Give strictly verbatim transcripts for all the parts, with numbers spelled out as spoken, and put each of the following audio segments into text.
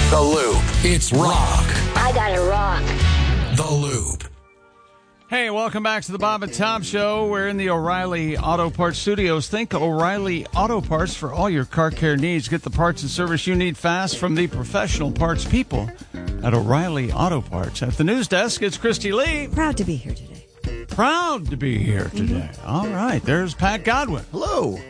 The Loop. It's rock. I gotta rock. The Loop. Hey, welcome back to the Bob and Tom Show. We're in the O'Reilly Auto Parts Studios. Think O'Reilly Auto Parts for all your car care needs. Get the parts and service you need fast from the professional parts people at O'Reilly Auto Parts. At the news desk, it's Christy Lee. Proud to be here today. Proud to be here today. Mm-hmm. All right, there's Pat Godwin. Hello.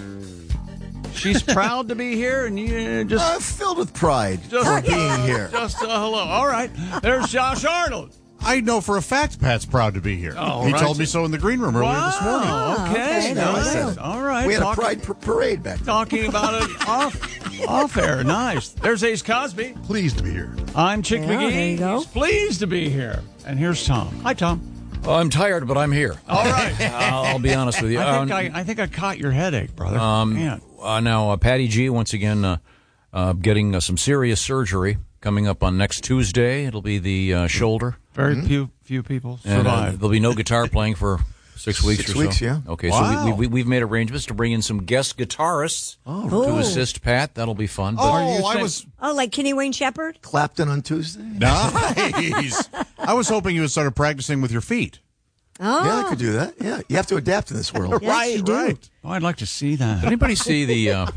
She's proud to be here, and you just... I'm filled with pride just for being here. Just uh, hello. All right, there's Josh Arnold. I know for a fact Pat's proud to be here. Oh, he right. told me so in the green room earlier wow. this morning. Okay, okay. no, Nice. all right. We had Talk- a pride p- parade back then. Talking about it off, off air. Nice. There's Ace Cosby. Pleased to be here. I'm Chick Yeah, McGee. there you go. He's pleased to be here. And here's Tom. Hi, Tom. Well, I'm tired, but I'm here. All right. I'll, I'll be honest with you. I think Um, I, I think I caught your headache, brother. um, Man. uh, now, uh, Patty G, once again, uh, uh, getting uh, some serious surgery coming up on next Tuesday. It'll be the uh, shoulder. Very few few people And uh, survive. there'll be no guitar playing for six weeks Six or weeks, so. yeah. Okay, Wow. so we, we, we've made arrangements to bring in some guest guitarists to Oh. assist Pat. That'll be fun. But Oh, you I saying- was Oh, like Kenny Wayne Shepherd? Clapton on Tuesday. nice. I was hoping you would start practicing with your feet. Oh. Yeah, I could do that. Yeah, you have to adapt in this world. Yes, you do. right. Oh, I'd like to see that. Did anybody see the? Uh,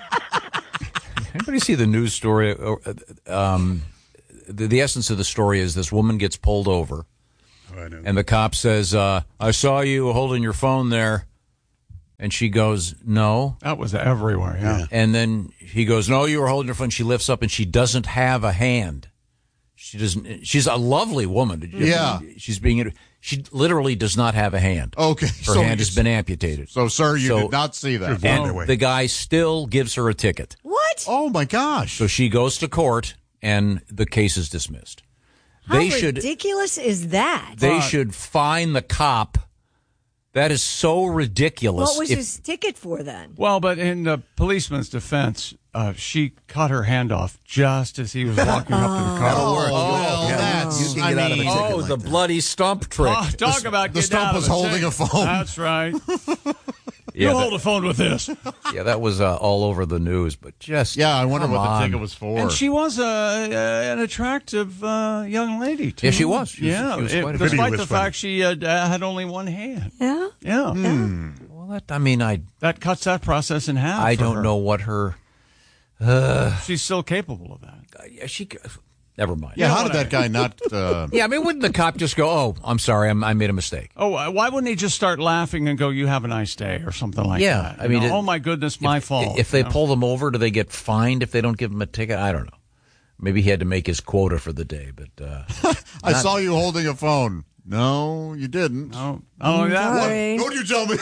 anybody see the news story? Uh, Um, the, the essence of the story is this woman gets pulled over, and the cop says, uh, "I saw you holding your phone there," and she goes, "No," That was everywhere, yeah. and then he goes, "No, you were holding your phone." She lifts up, and she doesn't have a hand. She doesn't. She's a lovely woman. Yeah. she's being. She literally does not have a hand. Okay, her so hand you- has been amputated. So, sir, you So- did not see that. And the guy still gives her a ticket. What? Oh, my gosh. So she goes to court, and the case is dismissed. How they should ridiculous is that? they should fine the cop. That is so ridiculous. What was If- his ticket for then? Well, but in the policeman's defense, uh, she cut her hand off just as he was walking up to the car. That'll work. Oh, Yeah, that's- you can I get out of a mean- ticket oh, like the that. bloody stump trick. Oh, talk about the getting stump out was of a holding ticket. a phone. That's right. yeah, you that, hold a phone with this. yeah, that was uh, all over the news. But just Yeah, I wonder come what on. the ticket was for. And she was uh, uh, an attractive uh, young lady, too. Yeah, she was. She was- yeah, she was it- quite a- despite Video the was funny. fact she uh, uh, had only one hand. Yeah. Yeah. Well, that, I mean, I That cuts that process in half. I for don't her. know what her. She's still capable of that. Uh, she. Never mind. yeah, know how what did I- that guy not... Uh, Yeah, I mean, wouldn't the cop just go, "Oh, I'm sorry, I'm, I made a mistake"? Oh, uh, why wouldn't he just start laughing and go, "You have a nice day," or something like Yeah, that? I You mean, know, it- oh my goodness, my if, fault. If they you know? pull them over, do they get fined if they don't give them a ticket? I don't know. Maybe he had to make his quota for the day, but uh, I saw you holding a phone. No, you didn't. Oh, oh, that. Sorry. Don't you tell me.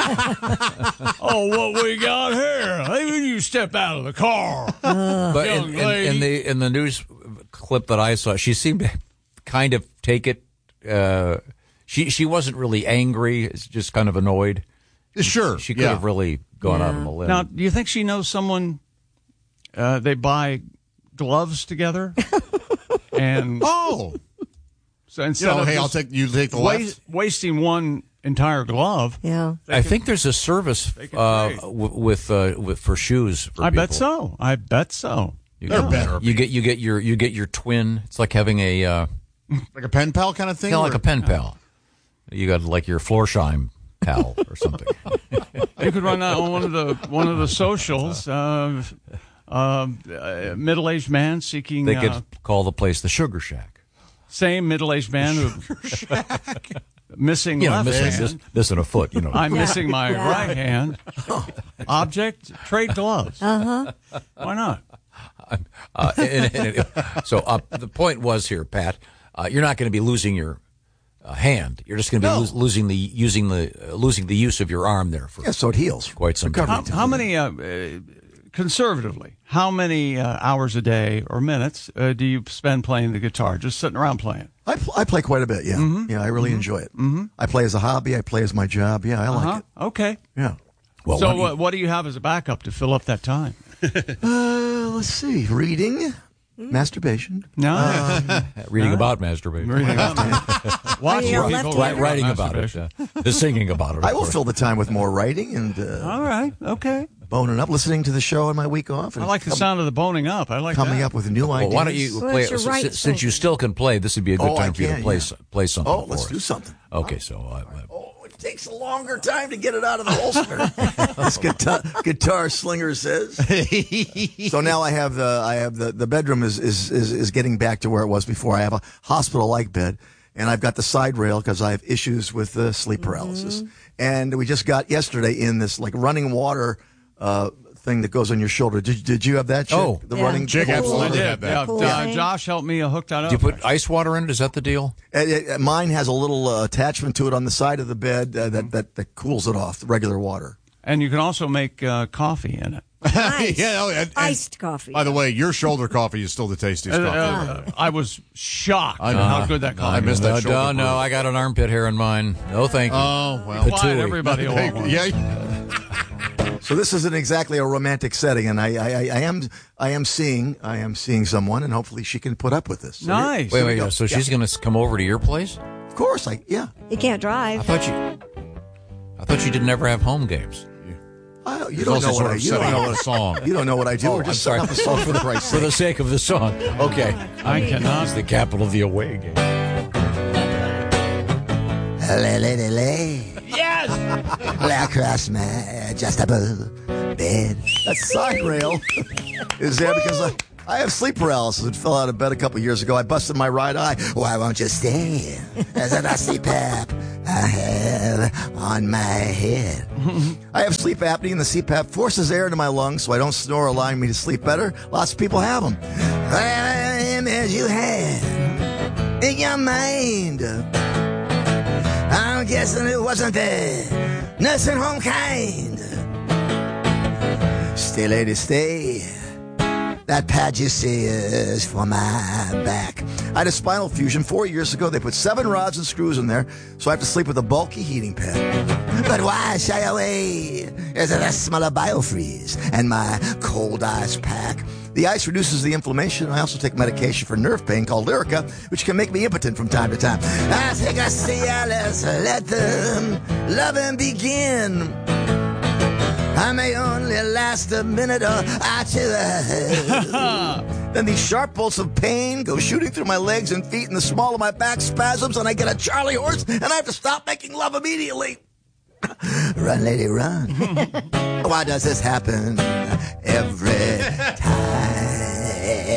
Oh, what we got here? Maybe you step out of the car. but Young in, in, lady. in the in the news clip that I saw, she seemed to kind of take it. Uh, she she wasn't really angry; it's just kind of annoyed. Sure. She could yeah. have really gone out Yeah. on a limb. Now, do you think she knows someone? Uh, they buy gloves together, and Oh, so you instead know, of hey, I'll just take you take the wa- left. wasting one entire glove. Yeah. I think there's a service can uh, trade. w- with uh, with for shoes. For I bet people. so. I bet so. You They're get- better. You get you get your you get your twin. It's like having a uh, Like a pen pal kind of thing? kind of like or- a pen pal. You got like your Florsheim pal or something. You could run that on one of the one of the socials. Uh, uh, uh, middle-aged man seeking They could uh, call the place the Sugar Shack. same middle-aged man who missing You know, left missing, hand. miss- missing a foot. You know, I'm missing my right hand. Object, trade gloves. Uh huh. Why not? Uh, and- and- and- so uh, the point was here, Pat, uh, you're not going to be losing your uh, hand. You're just going to be No. lo- losing the using the uh, losing the use of your arm there for Yeah, so it heals. quite some time. Recovery How, how many, uh, uh, conservatively, how many uh, hours a day or minutes uh, do you spend playing the guitar? Just sitting around playing? I, pl- I play quite a bit, yeah. Mm-hmm. Yeah, I really enjoy it. Mm-hmm. I play as a hobby. I play as my job. Yeah, I like Uh-huh. it. Okay. Yeah. Well, So why don't you- uh, what do you have as a backup to fill up that time? Uh, let's see. Reading. Masturbation. No. Um, Reading about masturbation. Reading about it. Watching Are you people left-handed? Wri- writing about it. Uh, the singing about it. of I will course. fill the time with more writing and uh, All right. Okay. boning up, listening to the show on my week off. And I like the com- sound of the boning up. I like coming that. up with new Well, ideas. why don't you Well, play? it's your s- right, s- since so- you still can play, this would be a good Oh, I time for you to can, play yeah. s- play something. Oh, for let's us. do something. Okay, so uh, uh, Oh, it takes a longer time to get it out of the holster. This guitar, guitar slinger says. So now I have the I have the, the bedroom is, is is is getting back to where it was before. I have a hospital like bed, and I've got the side rail because I have issues with uh, sleep paralysis. And we just got yesterday in this like running water uh, thing that goes on your shoulder. Did did you have that? Chick? Oh. the Yeah. running Chick cold absolutely water? Yeah, had that. yeah, Cool uh, thing. Josh helped me hook that up. do you put ice water in it? Is that the deal? Uh, uh, mine has a little uh, attachment to it on the side of the bed uh, that, that that cools it off. The regular water. And you can also make uh, coffee in it. Nice. Yeah, oh, and- and- Iced coffee. By the way, your shoulder coffee is still the tastiest Uh, coffee. uh, I was shocked I at know. how good that I coffee missed is. that no, shoulder no, no, brew. I got an armpit hair in mine. No, thank you. Oh, well. Fine, Patooey. everybody will want one. Yeah, So this isn't exactly a romantic setting, and I, I, I I am I am seeing I am seeing someone, and hopefully she can put up with this. So here- Nice. Wait, wait, go. so she's going to come over to your place? Of course, I yeah. He can't I drive. thought you, I thought you didn't ever have home games. I, you He's don't also know sort what I of you setting don't, up a song. you don't know what I do. Oh, We're I'm just sorry. setting up a song for the Christ's For sake. the sake of the song. Okay. I cannot. It's the capital of the away game. Yes. Across my adjustable bed. That side rail is there because I, I have sleep paralysis. It fell out of bed a couple years ago. I busted my right eye. Why won't you stay? As a C PAP I have on my head. I have sleep apnea, and the C PAP forces air into my lungs so I don't snore, allowing me to sleep better. Lots of people have them. As you have in your mind. I'm guessing it wasn't the nursing home kind. Stay, lady, stay. That pad you see is for my back. I had a spinal fusion four years ago. They put seven rods and screws in there, so I have to sleep with a bulky heating pad. But why shy away? Is it the smell of biofreeze and my cold ice pack? The ice reduces the inflammation. I also take medication for nerve pain called Lyrica, which can make me impotent from time to time. I take a Cialis, let the loving begin. I may only last a minute or two. Then these sharp bolts of pain go shooting through my legs and feet, and the small of my back spasms, and I get a Charlie horse, and I have to stop making love immediately. Run, lady, run. Why does this happen every time?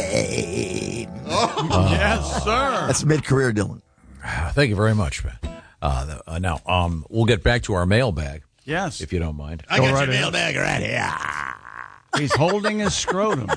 Yes, sir. That's mid-career, Dylan. Thank you very much, man. Uh, the- uh, now, um, we'll get back to our mailbag, Yes. if you don't mind. I Go got right your ahead. mailbag right here. He's holding his scrotum.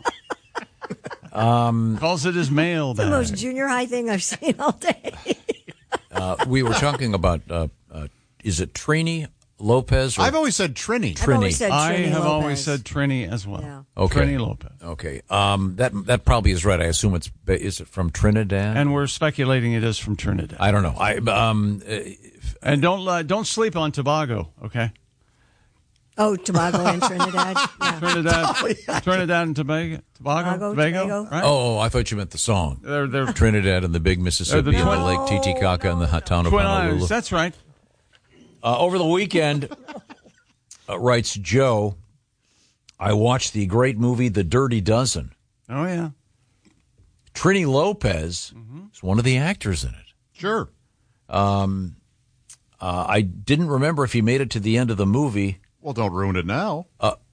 Um, Calls it his mail The bag. most junior high thing I've seen all day. Uh, we were talking about, uh, uh, is it Trini Lopez? Or, I've always said Trini. I've always Trini. said I Trini have Lopez. always said Trini as well. Yeah. Okay. Trini Lopez. Okay, um, that that probably is right. I assume it's is it from Trinidad? And we're speculating it is from Trinidad. I don't know. I um, uh, And don't uh, don't sleep on Tobago, okay? Oh, Tobago and Trinidad. Yeah. Trinidad, Trinidad and Tobago, Tobago, Tobago, Tobago, Tobago. right? oh, I thought you meant the song. They're they're Trinidad and the big Mississippi They're the and the twin- Lake Titicaca and the hot town of Twin Honolulu. Islands. That's right. Uh, over the weekend, uh, writes Joe, I watched the great movie The Dirty Dozen. Oh yeah. Trini Lopez is one of the actors in it. Sure. Uh, I didn't remember if he made it to the end of the movie. Well, don't ruin it now.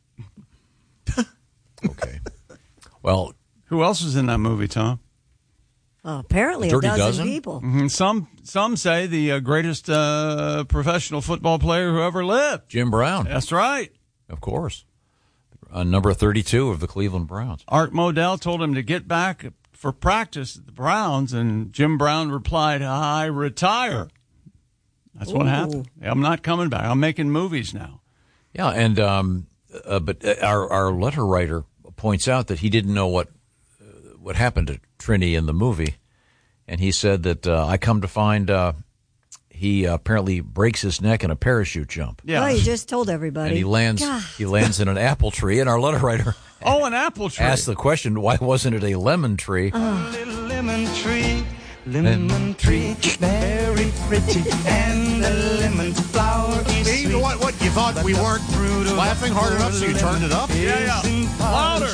Okay. Well, Who else was in that movie, Tom? Oh, apparently Dirty a dozen, Dozen? people. Mhm. Some some say the uh, greatest uh, professional football player who ever lived. Jim Brown, That's right. of course. Uh, number thirty-two of the Cleveland Browns. Art Modell told him to get back for practice at the Browns, and Jim Brown replied, I retire. That's what Ooh. happened. I'm not coming back. I'm making movies now. Yeah, and um, uh, but our our letter writer points out that he didn't know what uh, what happened to Trini in the movie, and he said that uh, I come to find uh, he uh, apparently breaks his neck in a parachute jump, Yeah. Oh, you just told everybody. and he lands God. he lands in an apple tree. And our letter writer Oh, an apple tree. asked the question, why wasn't it a lemon tree? A little lemon tree, lemon tree, very pretty, and the lemon flower is See, sweet. what, what? You thought we weren't laughing hard enough, so you turned it up? Yeah, yeah. Louder.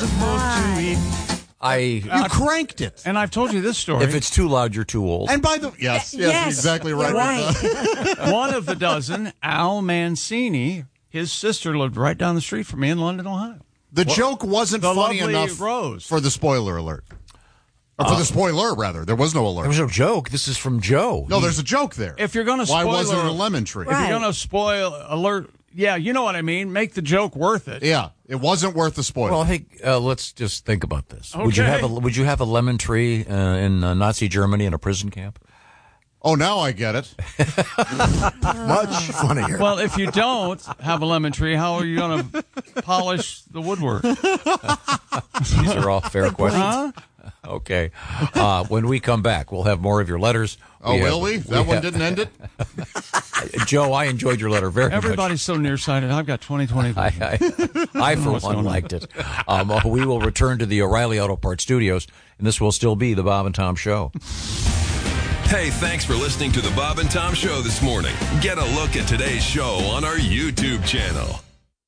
I. You cranked it. And I've told you this story. If it's too loud, you're too old. And by the yes, yes, Yes, exactly right. you're right. One of the dozen, Al Mancini, his sister lived right down the street from me in London, Ohio. The joke wasn't The funny lovely enough Rose. for the spoiler alert. Or for the spoiler, rather. There was no alert. There was no joke. This is from Joe. no, there's a joke there. If you're going to Why spoil wasn't it or- a lemon tree? Right. If you're going to spoil alert, yeah, you know what I mean. Make the joke worth it. Yeah, it wasn't worth the spoiler. Well, hey, uh, let's just think about this. Would you Okay. have a Would you have a lemon tree uh, in uh, Nazi Germany in a prison camp? oh, now I get it. Much funnier. Well, if you don't have a lemon tree, how are you going to polish the woodwork? These are all fair questions. Huh? Okay. Uh, when we come back, we'll have more of your letters. Oh, We will have- we? That one have- didn't end it? Joe, I enjoyed your letter very much. Everybody's so nearsighted. I've got twenty twenty I, vision. I, I for one, liked it. Um, uh, we will return to the O'Reilly Auto Parts studios, and this will still be the Bob and Tom Show. Hey, thanks for listening to the Bob and Tom Show this morning. Get a look at today's show on our YouTube channel.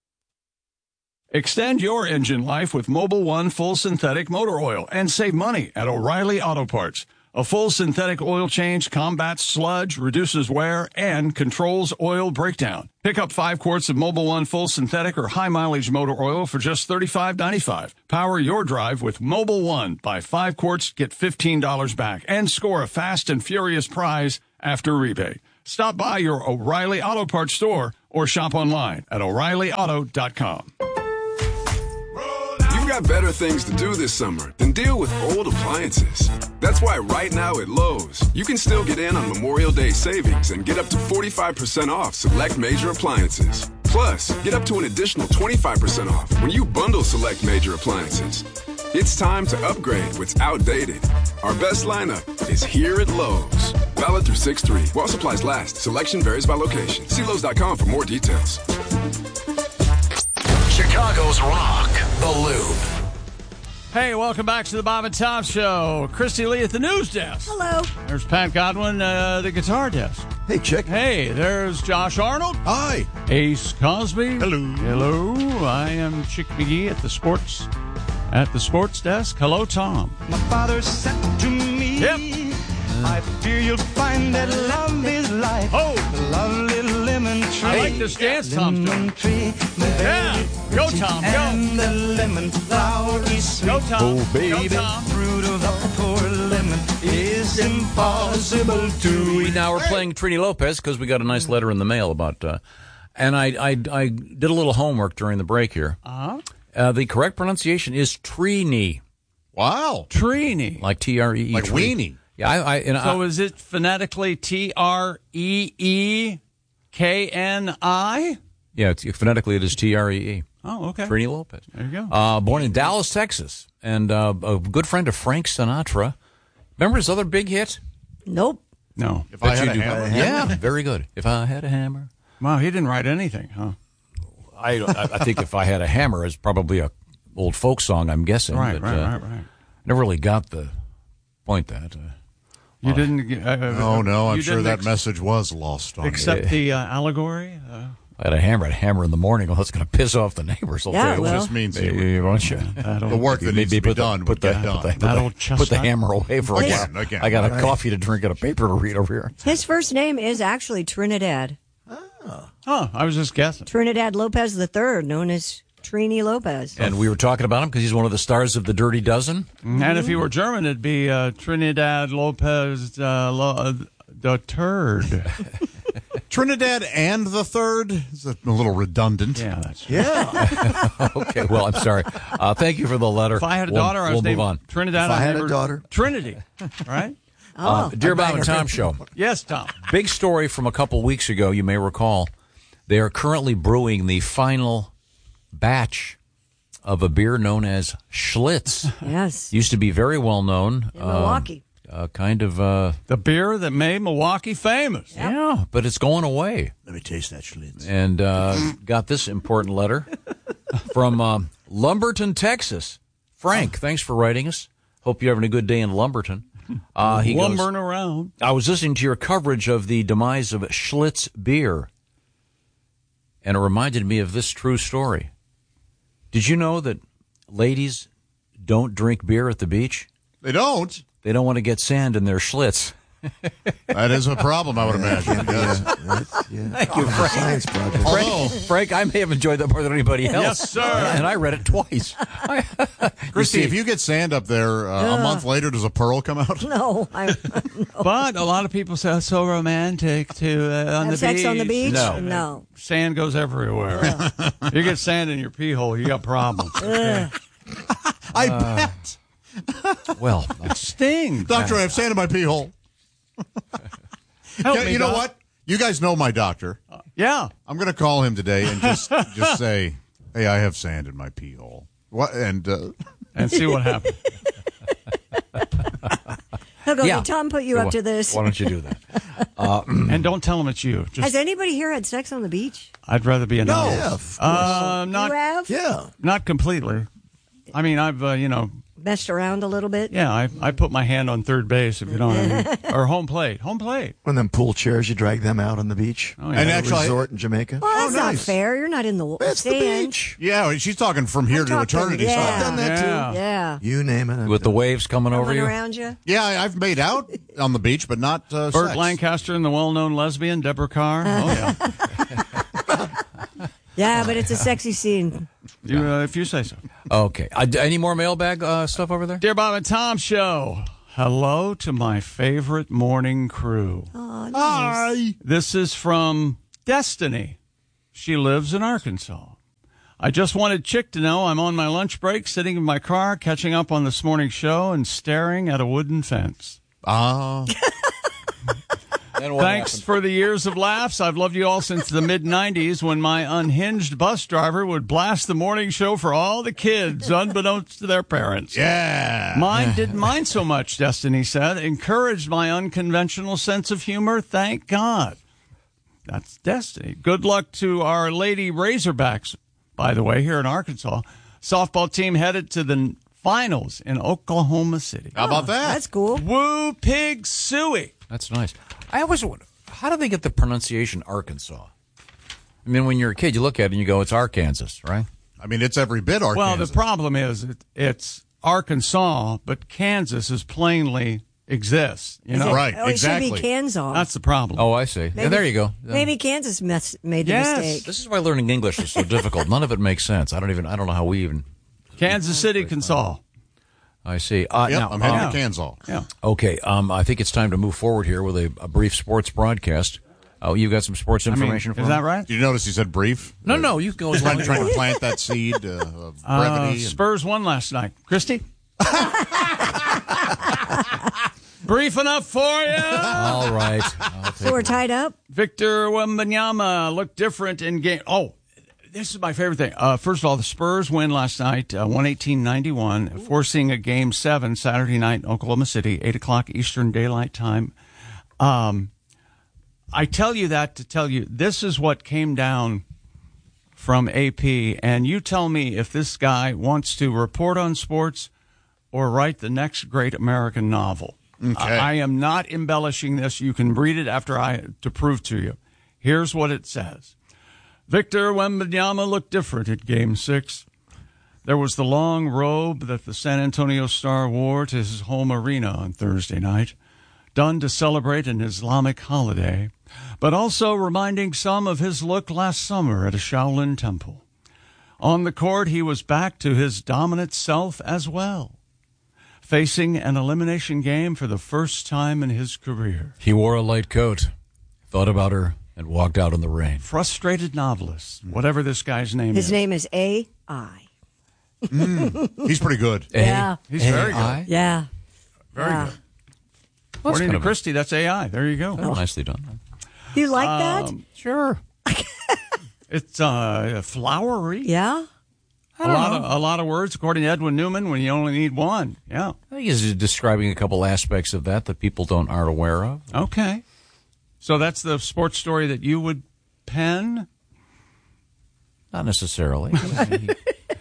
Extend your engine life with Mobile One full synthetic motor oil and save money at O'Reilly Auto Parts. A full synthetic oil change combats sludge, reduces wear, and controls oil breakdown. Pick up five quarts of Mobile One full synthetic or high mileage motor oil for just thirty-five ninety-five. Power your drive with Mobile One. Buy five quarts, get fifteen dollars back, and score a fast and furious prize after rebate. Stop by your O'Reilly Auto Parts store or shop online at O'Reilly Auto dot com. You've got better things to do this summer than deal with old appliances. That's why right now at Lowe's, you can still get in on Memorial Day savings and get up to forty-five percent off select major appliances. Plus, get up to an additional twenty-five percent off when you bundle select major appliances. It's time to upgrade what's outdated. Our best lineup is here at Lowe's. Valid through six three. While supplies last. Selection varies by location. See Lowe's dot com for more details. Chicago's Rock, The Loop. Hey, welcome back to the Bob and Tom Show. Christy Lee at the news desk. Hello. There's Pat Godwin, uh, the guitar desk. Hey, chick. Hey, there's Josh Arnold. Hi. Ace Cosby. Hello. Hello. I am Chick McGee at the sports at the sports desk. Hello, Tom. My father said to me, Yep. I fear you'll find that love is life. Oh. The lovely lemon tree. I like this dance Tom's doing. Lemon tree. Yeah. Go, Tom. Go. And the lemon flower is sweet. Go, Tom. Oh, baby. Go, Tom. Fruit of the poor lemon is impossible to eat. Now we're playing Trini Lopez because we got a nice letter in the mail about, uh, and I, I I did a little homework during the break here. Uh-huh. Uh, the correct pronunciation is Trini, Wow. Trini. like T R E E. Like Trini. weenie. Yeah, I, I, and So I, is it phonetically T R E E K N I? yeah, it's, phonetically it is T R E E. Oh, okay. Trini Lopez. There you go. Uh, born in Dallas, Texas, and uh, a good friend of Frank Sinatra. Remember his other big hit? Nope. No. If I Bet had you a do. hammer. Yeah, very good. If I had a hammer. Wow, he didn't write anything, huh? I, I I think if I had a hammer is probably a old folk song, I'm guessing. Right, but, right, uh, right, right. Never really got the point that. Uh, You didn't. get- Uh, Oh, no, I'm you sure didn't that ex- message was lost on Accept the uh, allegory. Uh, I had a hammer, I'd hammer in the morning. Well, that's going to piss off the neighbors. I'll Yeah, tell you you. It well. just means what. you, Hey, why don't you? the work that needs to be put the- done put would the, get done. Put the, That old put the chestnut. hammer away for a Again, while. again. I got a Right. coffee to drink and a paper to read over here. His first name is actually Trinidad. oh, I was just guessing. Trinidad Lopez the third, known as Trini Lopez. And we were talking about him because he's one of the stars of the Dirty Dozen. And if he were German, it'd be uh, Trinidad Lopez uh, Lo- uh, the Turd. Trinidad and the third is a little redundant. Yeah, that's. Yeah. Okay, well, I'm sorry. Uh, thank you for the letter. If I had a We'll- daughter, I we'll was move named on. Trinidad. If I I'd had name a her daughter. Trinity. Right? Uh, dear Bob bang and her. Tom Show. Yes, Tom. Big story from a couple weeks ago, you may recall. They are currently brewing the final batch of a beer known as Schlitz. Yes. Used to be very well known. In Milwaukee. Uh, kind of, uh, The beer that made Milwaukee famous. yeah, but it's going away. Let me taste that Schlitz. And uh, got this important letter from uh, Lumberton, Texas. Frank, thanks for writing us. Hope you're having a good day in Lumberton. Uh, he Lumbering goes, around. I was listening to your coverage of the demise of Schlitz beer, and it reminded me of this true story. Did you know that ladies don't drink beer at the beach? They don't? They don't want to get sand in their Schlitz. That is a problem, I would imagine. Yeah, that's- yeah. Thank you, It's a Frank. science project. Although, Frank, I may have enjoyed that more than anybody else. Yes, sir. And I read it twice. Christy, if you get sand up there, uh, a month later, does a pearl come out? No, I no. But a lot of people say it's so romantic to uh, on Have the sex beach. on the beach? No. No. Sand goes everywhere. You get sand in your pee hole, you got problems. I bet. Well, Sting. Doctor, I have sand in my pee hole. Help Yeah, me, you know Doc. what? You guys know my doctor. Yeah. I'm going to call him today and just just say, hey, I have sand in my pee hole. What? And uh, And see what happens. He'll go, Yeah. "Did Tom put you up to this?" Why don't you do that? And don't tell them it's you. Has Just, anybody here had sex on the beach? I'd rather be anonymous. Yeah, of Uh, not, you have? Yeah. not completely. I mean, I've, uh, you know, Messed around a little bit? yeah, I, I put my hand on third base, if you know what I mean. Or home plate. Home plate. One of them pool chairs, you drag them out on the beach. Oh, yeah. And At a actually- resort in Jamaica. Well, that's Oh, not nice. fair. You're not in the That's the sand. beach. yeah, she's talking from here I'm to talking- eternity. yeah. So- I've done that Yeah. too. Yeah. You name it. I've With the done it. waves coming over Coming you? around you? Yeah, I- I've made out on the beach, but not uh, Burt sex. Lancaster and the well-known lesbian, Deborah Carr. Oh, yeah. Yeah, but it's a sexy scene. You, uh, if you say so. Okay. Uh, d- any more mailbag uh, stuff over there? Dear Bob and Tom Show, hello to my favorite morning crew. Oh, nice. Hi. This is from Destiny. She lives in Arkansas. I just wanted Chick to know I'm on my lunch break, sitting in my car, catching up on this morning's show and staring at a wooden fence. Ah. Then what Thanks happened? for the years of laughs. I've loved you all since the mid nineties when my unhinged bus driver would blast the morning show for all the kids, unbeknownst to their parents. Yeah. Mine didn't mind so much, Destiny said. Encouraged my unconventional sense of humor. Thank God. That's Destiny. Good luck to our Lady Razorbacks, by the way, here in Arkansas. Softball team headed to the finals in Oklahoma City. How about that? That's cool. Woo pig suey. That's nice. I always wonder, how do they get the pronunciation Arkansas? I mean, when you're a kid, you look at it and you go, it's Arkansas, right? I mean, it's every bit Arkansas. Well, the problem is it, it's Arkansas, but Kansas is plainly exists. You know, Right, Oh, it exactly. should be Kansas. That's the problem. Oh, I see. Yeah, there you go. Maybe Kansas mess, made the Yes. mistake. This is why learning English is so difficult. None of it makes sense. I don't even, I don't know how we even, Kansas City can solve. I see. Uh, Yep, now, I'm heading uh, to Kansas. Yeah. Okay, um, I think it's time to move forward here with a, a brief sports broadcast. Oh, you got some sports I mean, information is for me? that right? Did you notice he said brief? No, no, you can go as long Trying, as you trying want. to plant that seed uh, of Uh, brevity. and- Spurs won last night. Christy? Brief enough for you? All right. I'll So take we're it. tied up? Victor Wembanyama looked different in game. Oh, this is my favorite thing. Uh, first of all, the Spurs win last night, uh, one eighteen ninety-one, forcing a game seven Saturday night in Oklahoma City, eight o'clock Eastern Daylight Time. Um, I tell you that to tell you this is what came down from A P, and you tell me if this guy wants to report on sports or write the next great American novel. Okay. I, I am not embellishing this. You can read it after I to prove to you. Here's what it says. Victor Wembanyama looked different at Game six. There was the long robe that the San Antonio Star wore to his home arena on Thursday night, done to celebrate an Islamic holiday, but also reminding some of his look last summer at a Shaolin temple. On the court, he was back to his dominant self as well, facing an elimination game for the first time in his career. He wore a light coat, thought about her, and walked out in the rain. Frustrated novelist, whatever this guy's name His is. name is A I. He's pretty good. Yeah. He's very A I? good. Yeah. Very Yeah. good. Well, According kind to of a- Christie, that's A I. There you go. Oh, nicely done. You like that? Um, Sure. It's uh, flowery. Yeah. A lot of a lot of words, according to Edwin Newman, when you only need one. Yeah. I think he's describing a couple aspects of that that people don't aren't aware of. Okay. So that's the sports story that you would pen. Not necessarily. he,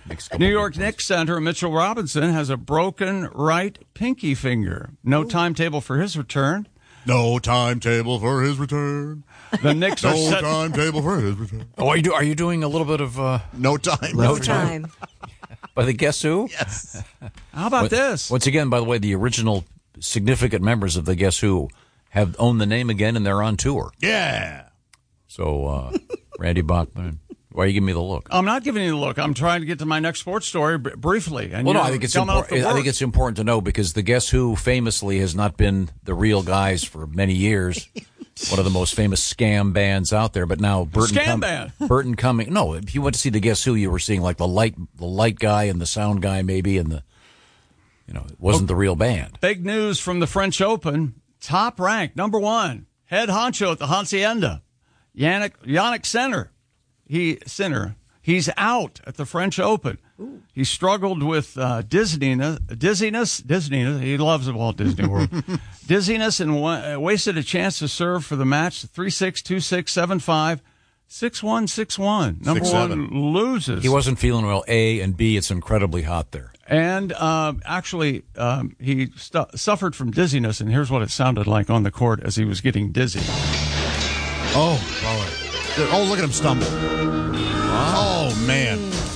Next couple New of York months. Knicks center Mitchell Robinson has a broken right pinky finger. No timetable for his return. No timetable for his return. The Knicks are No set. timetable for his return. Oh, are you, do, are you doing a little bit of uh, No time. No time. by the Guess Who? Yes. How about this? Once again, by the way, the original significant members of the Guess Who have owned the name again, and they're on tour. Yeah. So, uh, Randy Bachman, why are you giving me the look? I'm not giving you the look. I'm trying to get to my next sports story b- briefly. And Well, no, you're I think it's coming off important. the I think work. it's important to know because the Guess Who famously has not been the real guys for many years. One of the most famous scam bands out there, but now Burton Scam Com- band? Burton Cummings. No, if you went to see the Guess Who, you were seeing like the light, the light guy and the sound guy, maybe, and the, you know, it wasn't the real band. Big news from the French Open. Top ranked, number one, head honcho at the Hacienda, Yannick, Yannick Sinner. He, Sinner. He's out at the French Open. Ooh. He struggled with uh, dizziness, dizziness, dizziness. He loves the Walt Disney World. Dizziness and wa- uh, wasted a chance to serve for the match. three six, two six, seven five, six one, six one. Number Six, one seven. loses. He wasn't feeling well. A and B, it's incredibly hot there. And uh, actually, um, he stu- suffered from dizziness, and here's what it sounded like on the court as he was getting dizzy. Oh, boy. Oh, look at him stumble. Oh, man.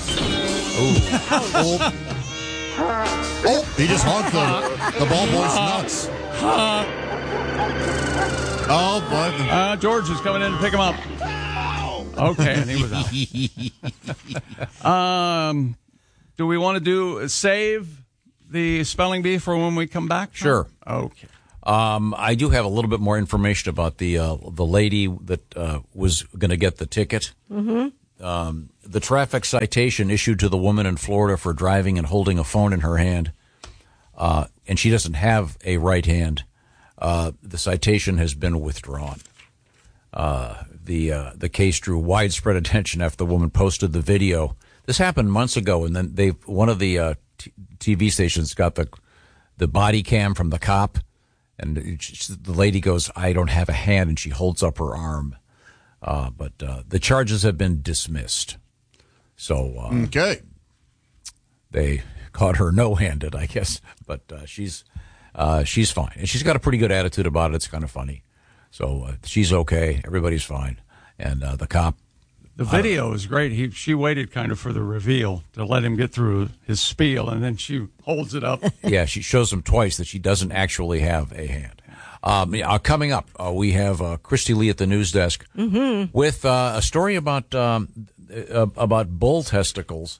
Oh. Oh, he just honked the, the ball boy's nuts. Oh, boy. Uh, George is coming in to pick him up. Okay, and he was out. um, do we want to do save the spelling bee for when we come back? Sure. Okay. Um, I do have a little bit more information about the uh, the lady that uh, was going to get the ticket. Mm-hmm. Um, the traffic citation issued to the woman in Florida for driving and holding a phone in her hand, uh, and she doesn't have a right hand. Uh, the citation has been withdrawn. Uh, the uh, the case drew widespread attention after the woman posted the video. This happened months ago, and then they one of the uh, t- TV stations got the the body cam from the cop. And the lady goes, I don't have a hand, and she holds up her arm. Uh, but uh, the charges have been dismissed. So uh, Okay. they caught her no-handed, I guess. But uh, she's uh, she's fine. And she's got a pretty good attitude about it. It's kind of funny. So uh, she's okay. Everybody's fine. And uh, the cop. The video is great. He She waited kind of for the reveal to let him get through his spiel, and then she holds it up. Yeah, she shows him twice that she doesn't actually have a hand. Um, uh, coming up, uh, we have uh, Christy Lee at the news desk Mm-hmm. with uh, a story about um, uh, about bull testicles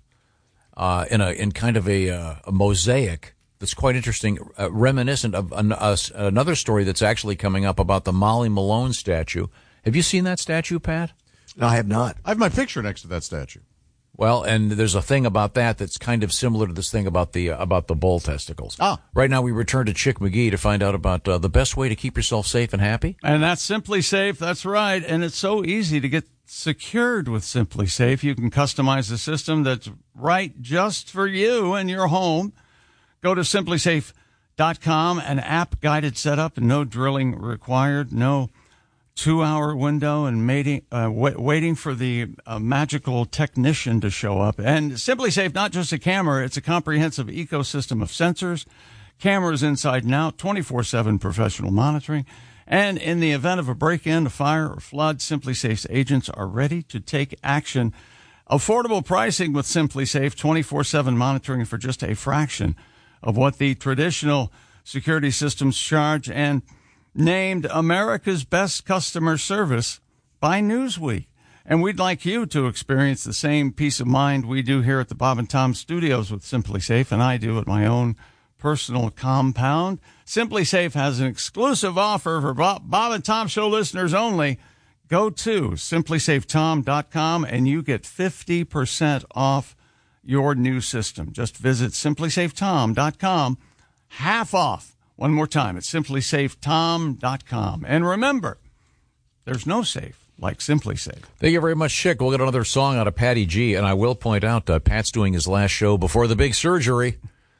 uh, in a in kind of a, uh, a mosaic that's quite interesting, uh, reminiscent of an, uh, another story that's actually coming up about the Molly Malone statue. Have you seen that statue, Pat? No, I have not. I have my picture next to that statue. Well, and there's a thing about that that's kind of similar to this thing about the uh, about the bull testicles. Ah. Right now, we return to Chick McGee to find out about uh, the best way to keep yourself safe and happy. And that's Simply Safe. That's right. And it's so easy to get secured with Simply Safe. You can customize the system that's right just for you and your home. Go to simply safe dot com, an app-guided setup, and no drilling required, no two-hour window and mating, uh, w- waiting for the uh, magical technician to show up. And Simply Safe, not just a camera, it's a comprehensive ecosystem of sensors, cameras inside and out, twenty-four seven professional monitoring. And in the event of a break-in, a fire, or flood, Simply Safe's agents are ready to take action. Affordable pricing with Simply Safe, twenty-four seven monitoring for just a fraction of what the traditional security systems charge, and named America's Best Customer Service by Newsweek. And we'd like you to experience the same peace of mind we do here at the Bob and Tom Studios with Simply Safe, and I do at my own personal compound. Simply Safe has an exclusive offer for Bob, Bob and Tom Show listeners only. Go to simply safe tom dot com and you get fifty percent off your new system. Just visit simply safe tom dot com, half off. One more time, it's simply safe tom dot com. And remember, there's no safe like Simply Safe. Thank you very much, Chick. We'll get another song out of Patty G. And I will point out, uh, Pat's doing his last show before the big surgery.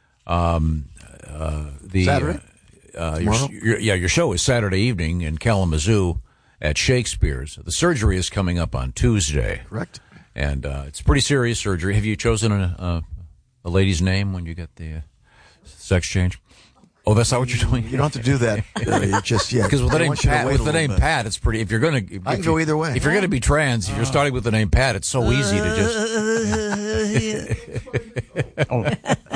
Um, uh, the, Saturday? Uh, uh, your, your, yeah, your show is Saturday evening in Kalamazoo at Shakespeare's. The surgery is coming up on Tuesday. Correct. And uh, it's pretty serious surgery. Have you chosen a, a, a lady's name when you get the uh, sex change? Oh, that's not what you're doing. You don't have to do that. Uh, you just yeah. Because with the I name want you to Pat, wait with a the little name bit. Pat, it's pretty. If you're going to, I can go either way. If you're going to be trans, if you're starting with the name Pat, it's so easy to just. Oh.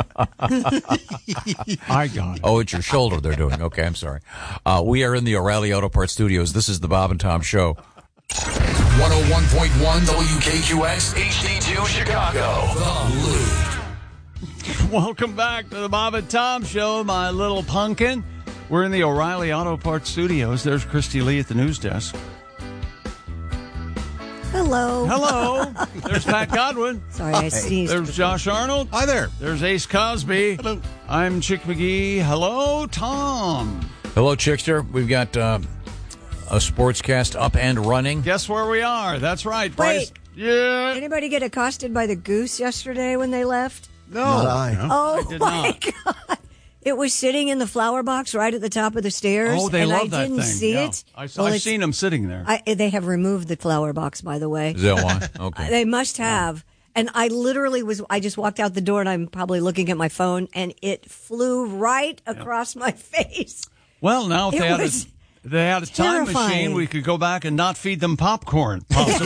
I got it. Oh, it's your shoulder they're doing. Okay, I'm sorry. Uh, we are in the O'Reilly Auto Parts Studios. This is the Bob and Tom Show. one oh one point one W K Q X H D two Chicago. The Loop. Welcome back to the Bob and Tom Show, my little pumpkin. We're in the O'Reilly Auto Parts Studios. There's Christy Lee at the news desk. Hello. Hello. There's Pat Godwin. Sorry, I sneezed. There's Josh Arnold. Hi there. There's Ace Cosby. Hello. I'm Chick McGee. Hello, Tom. Hello, Chickster. We've got uh, a sportscast up and running. Guess where we are? That's right. Wait. Bryce. Yeah. Anybody get accosted by the goose yesterday when they left? No. Not I. Oh, did my not. God. It was sitting in the flower box right at the top of the stairs. Oh, they and love I that didn't thing. see Yeah. it. I, Well, I've it's- seen them sitting there. I, they have removed the flower box, by the way. Is that why? Okay. They must have. And I literally was, I just walked out the door and I'm probably looking at my phone and it flew right across my face. Well, now if It they had, a, was if they had a time machine, terrifying. we could go back and not feed them popcorn. Possibly.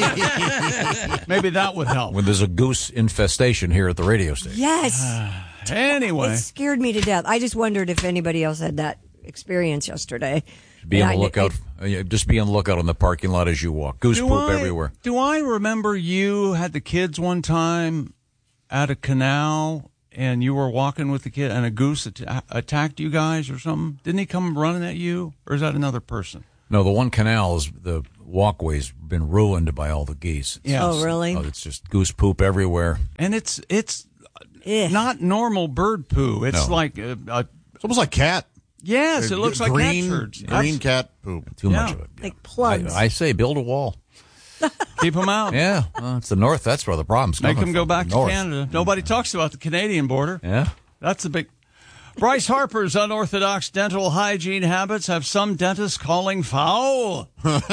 Maybe that would help. When there's a goose infestation here at the radio station. Yes. Anyway, It scared me to death. I just wondered if anybody else had that experience yesterday. Be And on I the kn- lookout. uh, yeah, Just be on the lookout in the parking lot as you walk. Goose do poop I, everywhere. Do I remember you had the kids one time at a canal and you were walking with the kid and a goose at- attacked you guys or something? Didn't he come running at you, or is that another person? No, the one canal is the walkway's been ruined by all the geese. It's, Yes. Oh, really? oh, it's just goose poop everywhere. And it's it's Ugh. not normal bird poo. It's No. like a, a It's almost like cat. yes, it looks like green, cat turds. green cat poop. Too Yeah. much of it. Like plugs. I, I say build a wall. Keep them out. Yeah, well, it's the north. That's where the problem's Make coming them go from, back the to north. Canada. Nobody talks about the Canadian border. Yeah. That's a big. Bryce Harper's unorthodox dental hygiene habits have some dentists calling foul.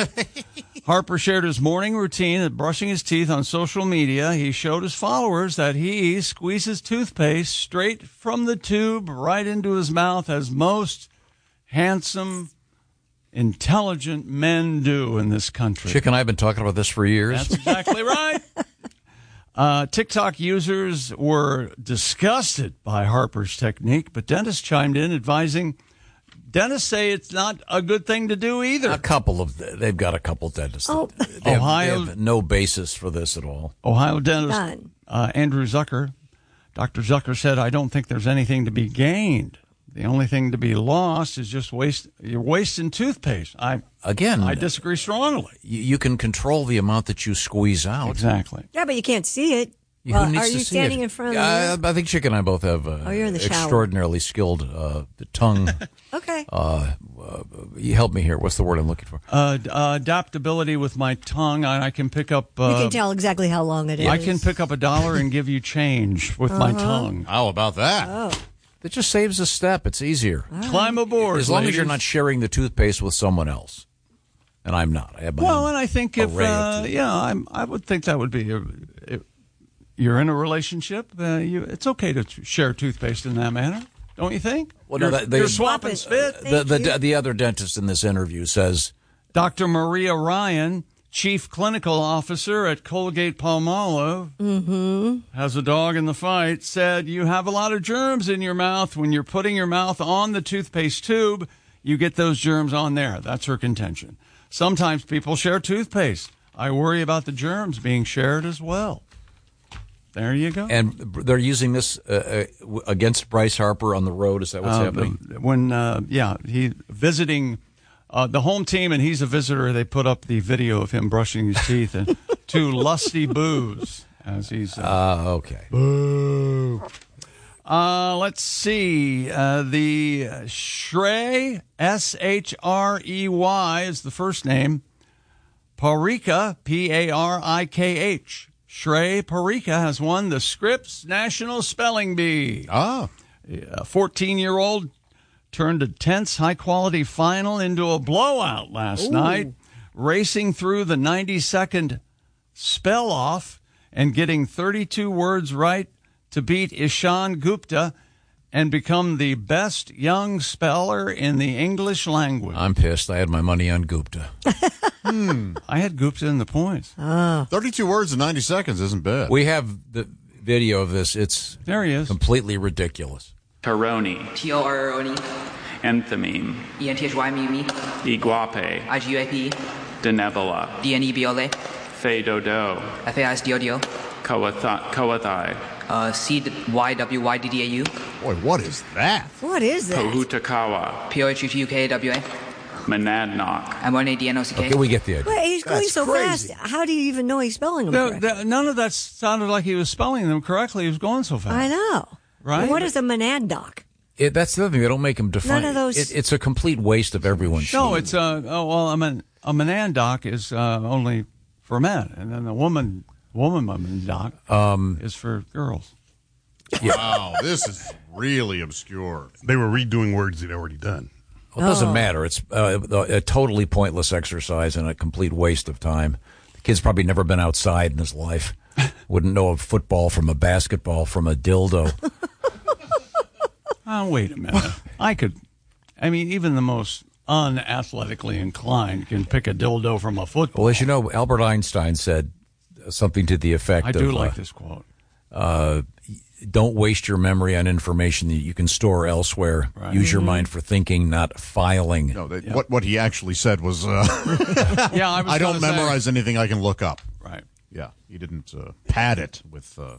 Harper shared his morning routine of brushing his teeth on social media. He showed his followers that he squeezes toothpaste straight from the tube right into his mouth, as most handsome, intelligent men do in this country. Chick and I have been talking about this for years. That's exactly right. Uh, TikTok users were disgusted by Harper's technique, but dentists chimed in advising dentists say it's not a good thing to do either. A couple of they've got a couple dentists. Oh. That, they, have, Ohio- they have no basis for this at all. Ohio dentist None. uh, Andrew Zucker, Doctor Zucker said, "I don't think there's anything to be gained. The only thing to be lost is just waste. You're wasting toothpaste." I Again, I disagree strongly. you, you can control the amount that you squeeze out. Exactly. Yeah, but you can't see it. Who Well, needs are to you see standing it? in front of Yeah, the I, I think Chick and I both have uh, Oh, you're in the shower. extraordinarily skilled uh, the tongue. Okay. uh, uh, you help me here. What's the word I'm looking for? Uh, d- uh, adaptability with my tongue. I, I can pick up. Uh, you can tell exactly how long it is. I can pick up a dollar and give you change with my tongue. How about that? Oh. It just saves a step. It's easier. Climb aboard, As long as you're ladies. not sharing the toothpaste with someone else. And I'm not. I have my Well, own and I think array if of uh, toothpaste. yeah, I'm, I would think that would be. A, if you're in a relationship, uh, you, it's okay to t- share toothpaste in that manner, don't you think? Well, no, you're, that- they- you're swapping Swap it. spit. the, Thank the, you. the other dentist in this interview says, Doctor Maria Ryan, Chief Clinical Officer at Colgate Palmolive, mm-hmm. has a dog in the fight, said you have a lot of germs in your mouth. When you're putting your mouth on the toothpaste tube, you get those germs on there. That's her contention. Sometimes people share toothpaste. I worry about the germs being shared as well. There you go. and they're using this uh, uh, w- against Bryce Harper on the road. Is that what's Uh, happening? the- when uh, yeah, he visiting uh, the home team and he's a visitor. They put up the video of him brushing his teeth and two lusty boos as he's. Uh, Uh, okay. uh, let's see. Uh, the Shrey S H R E Y is the first name. Parika P A R I K H. Shrey Parika has won the Scripps National Spelling Bee. Ah. A fourteen-year-old turned a tense, high-quality final into a blowout last night, racing through the ninety-second spell-off. and getting thirty-two words right to beat Ishan Gupta and become the best young speller in the English language. I'm pissed. I had my money on Gupta. hmm. I had Gupta in the points. Oh. thirty-two words in ninety seconds isn't bad. We have the video of this. It's there he is. Completely ridiculous. Taroni. T O R O N E. Enthymeme. E N T H Y M E M E. Iguape. I G U A P. Denebola. D N E B O L A. Fedodo. F A I S D O D O. Coathai. Uh, C Y W Y D D A U. Boy, what is that? What is that? Pohutakawa. P O H U T U K A W A. Monadnock. M O N A D N O C K. Okay, we get the idea. Wait, he's going That's so crazy. fast. How do you even know he's spelling them No, correctly? that, none of that sounded like he was spelling them correctly. He was going so fast. I know. Right? What is a monadnock? It, that's the other thing. They don't make him define. None of those- It, it's a complete waste of everyone's. No, sheet. it's uh, oh well. I mean, a monadnock is uh, only for men, and then the woman woman monadnock um, is for girls. Yeah. Wow, this is really obscure. They were redoing words they'd already done. Well, it doesn't Oh. matter. It's uh, a totally pointless exercise and a complete waste of time. The kid's probably never been outside in his life. Wouldn't know a football from a basketball from a dildo. Oh, wait a minute. I could. I mean, even the most unathletically inclined can pick a dildo from a football. Well, as you know, Albert Einstein said something to the effect I of, do like uh, this quote. Uh, don't waste your memory on information that you can store elsewhere. Right. Use your Mm-hmm. mind for thinking, not filing. No, they, what what he actually said was, uh, Yeah, I was I don't gonna say- memorize anything I can look up. Right. Yeah, he didn't uh, pad it with uh,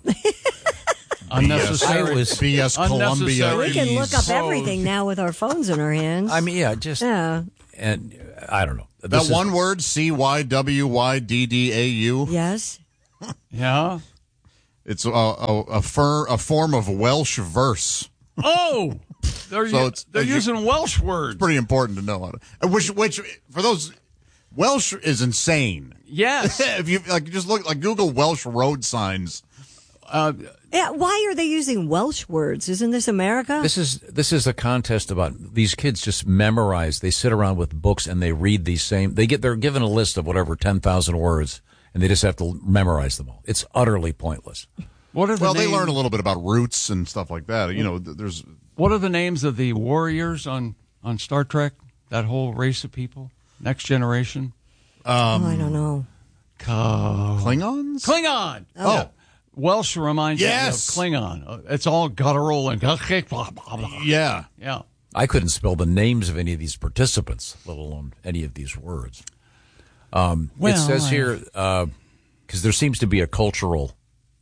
Unnecessary. I was- B S Columbia. Unnecessary. We can look up Ease. everything now with our phones in our hands. I mean, yeah, just yeah. and uh, I don't know. That This is- one word, C Y W Y D D A U. Yes. Yeah. It's a, a, a, fir, a form of Welsh verse. Oh, they're So u- it's- they're as you- using Welsh words. Pretty important to know. How to, uh, which, which, for those, Welsh is insane. Yes. If you like, just look like Google Welsh road signs. Uh, Yeah. Why are they using Welsh words? Isn't this America? This is this is a contest about these kids just memorize. They sit around with books and they read these same. They get they're given a list of whatever ten thousand words, and they just have to memorize them all. It's utterly pointless. what are the Well, names, they learn a little bit about roots and stuff like that. You know, th- there's What are the names of the warriors on on Star Trek? That whole race of people, Next Generation. um, oh, I don't know. Ka- Klingons. Klingon. Oh. Yeah. Welsh reminds Yes. me of Klingon. Uh, It's all guttural and blah, blah, blah. Yeah. Yeah. I couldn't spell the names of any of these participants, let alone any of these words. Um, Well, it says I- here because there seems to be a cultural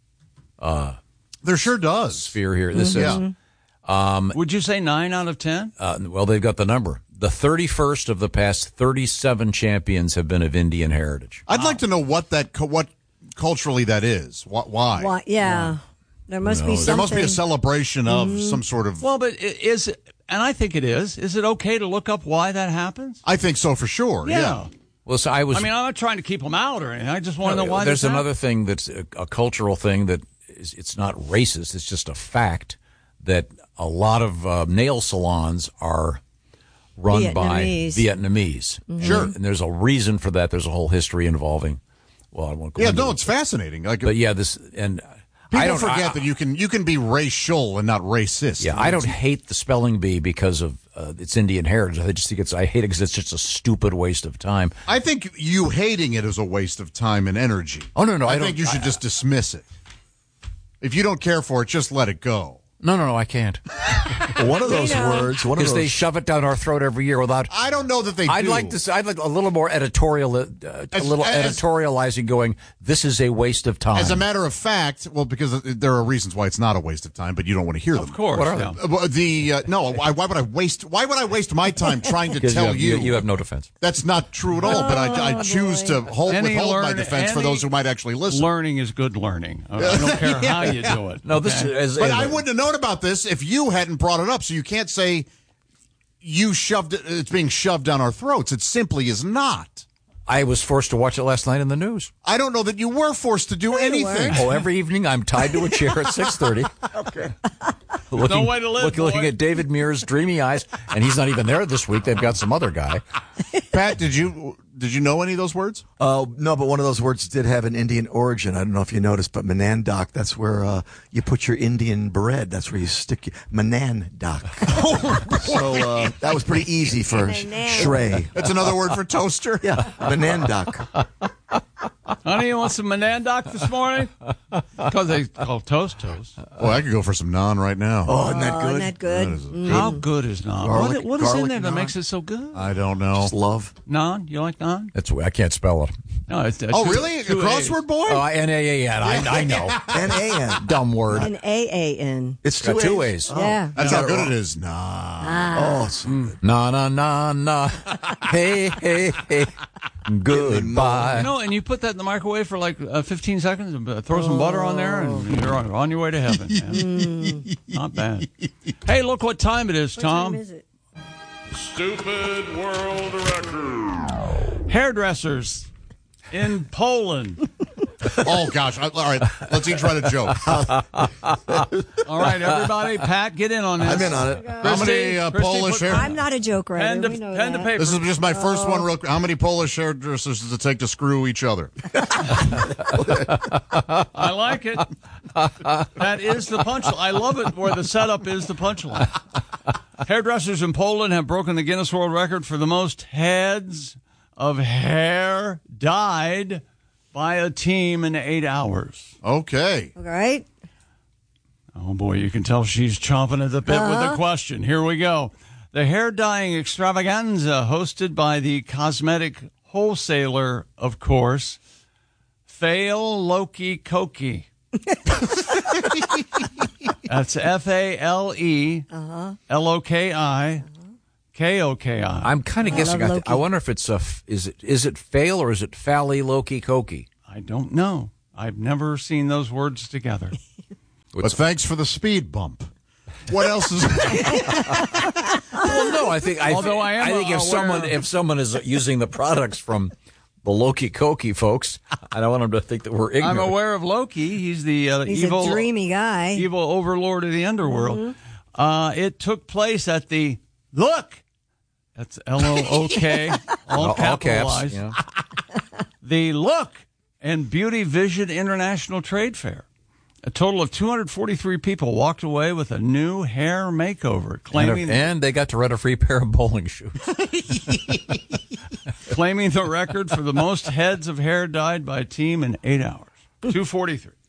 uh, There sure does. sphere here. This Yeah. says, Would you say nine out of ten? uh, well, they've got the number. The thirty-first of the past thirty-seven champions have been of Indian heritage. I'd like to know what that co- what culturally that is. Wh- Why? Why? Yeah. There must be knows? something. There must be a celebration of some sort of. Well, but i- is and I think it is. Is it okay to look up why that happens? I think so for sure. Yeah. Well, so I was. I mean, I'm not trying to keep them out or anything. I just want to know why. There's this another thing that's a, a cultural thing that is, it's not racist. It's just a fact that a lot of uh, nail salons are run Vietnamese. by Vietnamese. Sure. And there's a reason for that. There's a whole history involving. Well, I won't go Yeah. into No, it. it's fascinating. Like, But yeah, this and people I don't forget I, that you can you can be racial and not racist. Yeah, I don't hate the spelling bee because of uh, its Indian heritage. I just think it's I hate it because it's just a stupid waste of time. I think you hating it is a waste of time and energy. Oh no, no, I, I, don't. think you should I- just dismiss it. If you don't care for it, just let it go. No, no, no, I can't. One of those words, one of Because those. they shove it down our throat every year without. I don't know that they I'd do. like to. say- I'd like a little more editorial, uh, a As- little as- editorializing. Going, this is a waste of time. As a matter of fact, well, because there are reasons why it's not a waste of time, but you don't want to hear them. Of course. What are yeah. Uh, well, The uh, no, why, why would I waste? Why would I waste my time trying to 'Cause tell you, you? have, you have no defense. That's not true at all. But I, I choose to hold, Any withhold my learn- defense for any those who might actually listen. Learning is good learning. I I don't care how you do it. No, this okay? is. But I wouldn't have known about this if you hadn't brought it up. So you can't say you shoved it. It's being shoved down our throats. It simply is not. I was forced to watch it last night in the news. I don't know that you were forced to do anything. Oh, every evening I'm tied to a chair at six thirty. Okay. Looking, No way to live, look- looking boy. at David Muir's dreamy eyes, and he's not even there this week. They've got some other guy. Pat, did you Did you know any of those words? Uh, no, but one of those words did have an Indian origin. I don't know if you noticed, but Menandoc, that's where uh, you put your Indian bread. That's where you stick your Menandoc. So uh, that was pretty easy for Shrey. That's another word for toaster? Yeah, Menandoc. Honey, you want some Menandoc this morning? Because they call toast toast. Well, I could go for some naan right now. Oh, isn't that Oh, good? isn't that good? That is a- Mm. How good is naan? Garlic- what what is in garlic there that naan? makes it so good? I don't know. Just love. Naan? You like naan? That's I can't spell it. No, it's, it's Oh, two- really? A two crossword boy? Oh, N A A N. I, I know. N A N. Dumb word. An A A N. It's Got two two A's. A's. Yeah. That's You how got it good wrong. it is. Nah. Oh, it's so good. Na na na na. Hey hey hey. Goodbye. You know, and you put that in the microwave for like uh, fifteen seconds, and uh, throw some butter on there, and you're on, on your way to heaven. Man. Not bad. Hey, look what time it is, What Tom. time is it? Stupid world record. Hairdressers in Poland. Oh, gosh. I, all right. Let's each write a joke. All right, everybody. Pat, get in on this. I'm in on it. How many uh, Christy, Polish put- hair? I'm not a joke writer. Pen to, we know pen to that. paper. This is just my first one. Real quick. How many Polish hairdressers does it take to screw each other? I like it. That is the punchline. I love it where the setup is the punchline. Hairdressers in Poland have broken the Guinness World Record for the most heads of hair dyed by a team in eight hours. Okay. All right. Oh, boy, you can tell she's chomping at the bit with the question. Here we go. The hair dyeing extravaganza hosted by the cosmetic wholesaler, of course, Fail Loki Koki. That's F A L E L O K I K O K I. I'm kind of guessing. I, love th- Loki. I wonder if it's a. F- is it is it fail or is it Fally Loki Koki? I don't know. I've never seen those words together. But thanks for the speed bump. What else is... Well, no, I think. I, Although I am I think if aware- someone if someone is using the products from the Loki Koki folks, I don't want them to think that we're ignorant. I'm aware of Loki. He's the uh, He's evil, a dreamy guy. evil overlord of the underworld. Mm-hmm. Uh, it took place at the Look. That's L O O K, all all, all caps. capitalized. You know. The Look and Beauty Vision International Trade Fair. A total of two hundred forty-three people walked away with a new hair makeover, And, claiming and they got to rent a free pair of bowling shoes. claiming the record for the most heads of hair dyed by a team in eight hours. two forty-three.